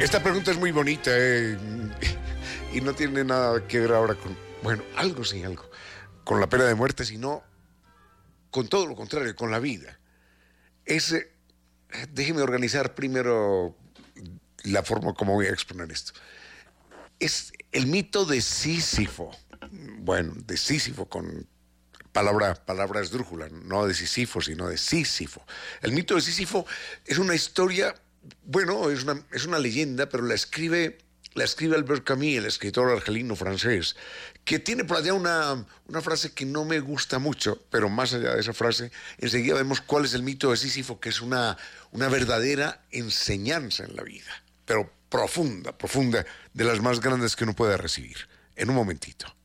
Esta pregunta es muy bonita y no tiene nada que ver ahora con, bueno, algo sí, algo, con la pena de muerte, sino con todo lo contrario, con la vida. Déjeme organizar primero la forma como voy a exponer esto. Es el mito de Sísifo. Bueno, de Sísifo con palabra esdrújula, no de Sísifo, sino de Sísifo. El mito de Sísifo es una historia, bueno, es una leyenda, pero la escribe Albert Camus, el escritor argelino francés, que tiene por allá una frase que no me gusta mucho, pero más allá de esa frase, enseguida vemos cuál es el mito de Sísifo, que es una verdadera enseñanza en la vida, pero profunda, de las más grandes que uno puede recibir. En un momentito.